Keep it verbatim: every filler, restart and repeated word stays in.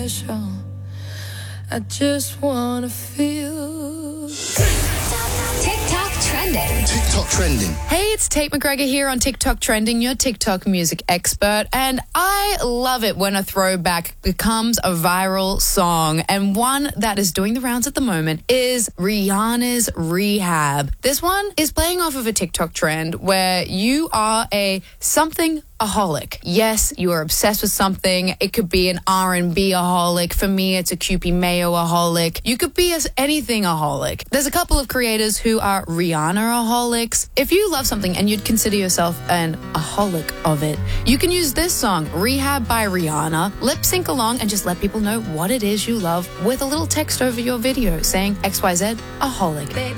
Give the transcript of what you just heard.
special. I just wanna feel. TikTok trending. TikTok trending. Hey, it's Tate McGregor here on TikTok Trending, your TikTok music expert. And I love it when a throwback becomes a viral song. And one that is doing the rounds at the moment is Rihanna's Rehab. This one is playing off of a TikTok trend where you are a something aholic. Yes, you are obsessed with something. It could be an R and B aholic. For me, it's a Kewpie Mayo aholic. You could be as anything aholic. There's a couple of creators who are Rihanna aholics. If you love something and you'd consider yourself an aholic of it, you can use this song, Rehab by Rihanna, lip sync along and just let people know what it is you love with a little text over your video saying X Y Z aholic. Baby,